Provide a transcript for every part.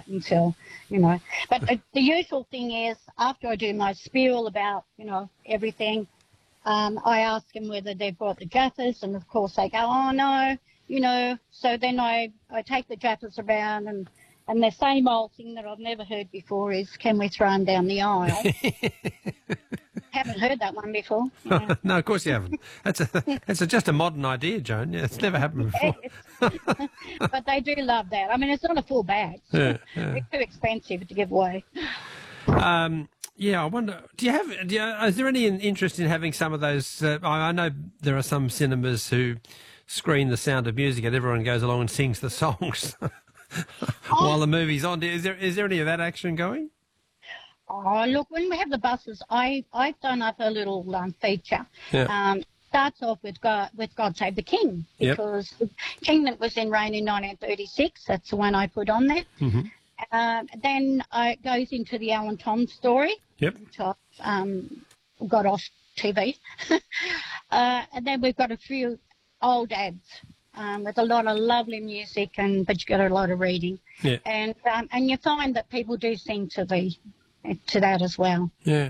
that until, you know. But the usual thing is, after I do my spiel about, you know, everything, I ask them whether they've brought the jaffas, and of course they go, oh no, you know. So then I take the jaffas around, and the same old thing that I've never heard before is, can we throw them down the aisle? Haven't heard that one before. Yeah. No, of course you haven't. That's just a modern idea, Joan. Yeah, it's never happened before. But they do love that. I mean, it's not a full bag. So they're too expensive to give away. Yeah, I wonder, is there any interest in having some of those? I know there are some cinemas who screen The Sound of Music and everyone goes along and sings the songs while the movie's on. Is there any of that action going? Oh, look, when we have the buses, I've done up a little feature. Yeah. Starts off with God Save the King, because the King that was in reign in 1936, that's the one I put on there. Mm-hmm. Then it goes into the Alan Tom story, which I've got off TV. And then we've got a few old ads with a lot of lovely music, but you got a lot of reading. Yeah. And you find that people do seem to be to that as well. Yeah.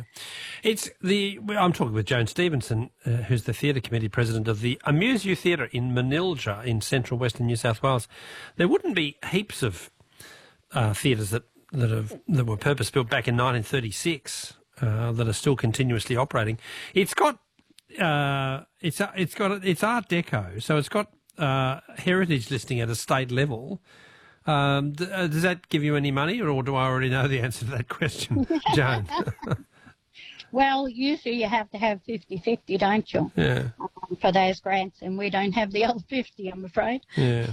I'm talking with Joan Stevenson, who's the Theatre Committee President of the Amuse You Theatre in Manildra in central western New South Wales. There wouldn't be heaps of theatres that were purpose-built back in 1936 that are still continuously operating. It's got it's Art Deco, so it's got heritage listing at a state level. Does that give you any money, or do I already know the answer to that question, Joan? Well, usually you have to have 50-50, don't you? Yeah. For those grants, and we don't have the other 50, I'm afraid. Yeah.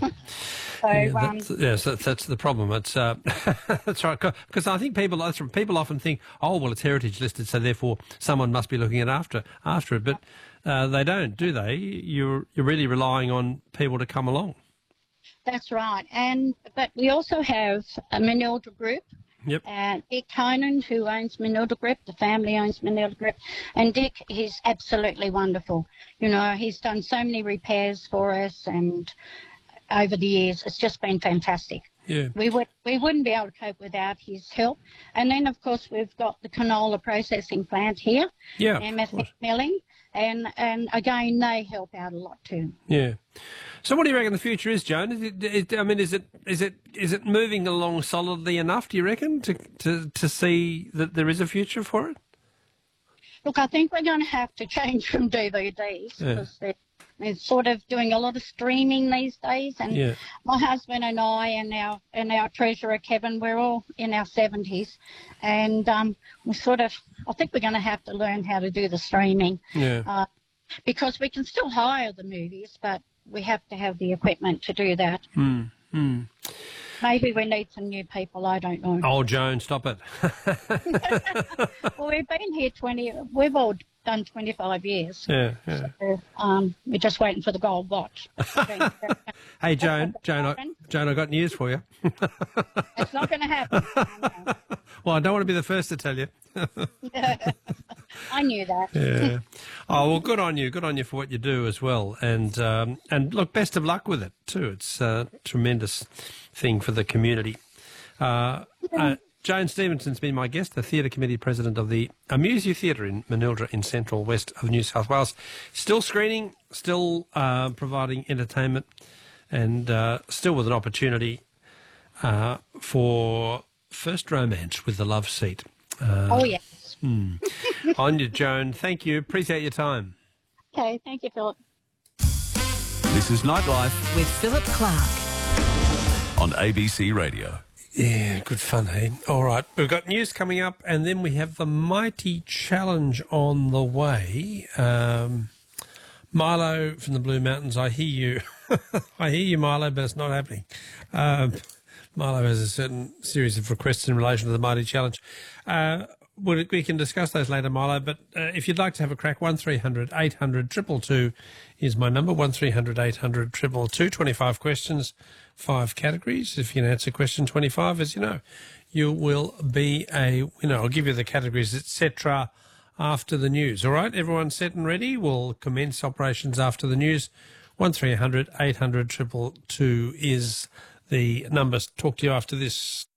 So, that's the problem. It's that's right, because I think people often think, oh well, it's heritage listed, so therefore someone must be looking after it, but they don't, do they? You're really relying on people to come along. That's right, but we also have a Manildra Group. Yep. Dick Conan, who owns Manildra Group, the family owns Manildra Group, and Dick is absolutely wonderful. You know, he's done so many repairs for us, and over the years, it's just been fantastic. Yeah. We wouldn't be able to cope without his help. And then, of course, we've got the canola processing plant here, MSF Milling, and again, they help out a lot too. Yeah. So, what do you reckon the future is, Joan? Is it moving along solidly enough? Do you reckon to see that there is a future for it? Look, I think we're going to have to change from DVDs because they're sort of doing a lot of streaming these days. And my husband and I and our treasurer Kevin, we're all in our 70s, and I think we're going to have to learn how to do the streaming. Yeah. Because we can still hire the movies, but we have to have the equipment to do that. Maybe we need some new people, I don't know. Oh, Joan, stop it. Well, we've been here we've all done 25 years. Yeah. So, we're just waiting for the gold watch. Hey, Joan, I got news for you. It's not going to happen. Well, I don't want to be the first to tell you. I knew that. Yeah. Oh, well, good on you for what you do as well. And look, best of luck with it too. It's a tremendous thing for the community. Joan Stevenson's been my guest, the Theatre Committee President of the Amuse You Theatre in Manildra in central west of New South Wales. Still screening, still providing entertainment, and still with an opportunity for first romance with the love seat. Oh, yes. On you, Joan. Thank you. Appreciate your time. Okay. Thank you, Philip. This is Nightlife with Philip Clark on ABC Radio. Yeah, good fun, hey? All right, we've got news coming up, and then we have the Mighty Challenge on the way. Milo from the Blue Mountains, I hear you. I hear you, Milo, but it's not happening. Milo has a certain series of requests in relation to the Mighty Challenge. We can discuss those later, Milo, but if you'd like to have a crack, 1300 800 222 is my number, 1300 800 222, 25 questions, 5 categories. If you can answer question 25, as you know, you will be a winner. I'll give you the categories, etc., after the news. All right, everyone set and ready? We'll commence operations after the news. 1300 800 222 is the number. Talk to you after this.